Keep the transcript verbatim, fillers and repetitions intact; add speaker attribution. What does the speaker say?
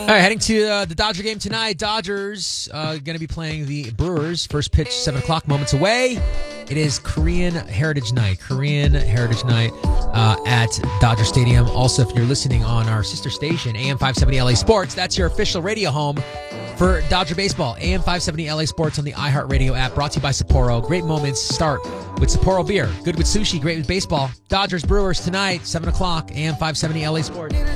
Speaker 1: All right, heading to uh, the Dodger game tonight. Dodgers uh, going to be playing the Brewers. First pitch, seven o'clock, moments away. It is Korean Heritage Night. Korean Heritage Night uh, at Dodger Stadium. Also, if you're listening on our sister station, A M five seventy L A Sports, that's your official radio home for Dodger Baseball. A M five seventy L A Sports on the iHeartRadio app, brought to you by Sapporo. Great moments start with Sapporo beer. Good with sushi, great with baseball. Dodgers Brewers tonight, seven o'clock, A M five seventy L A Sports.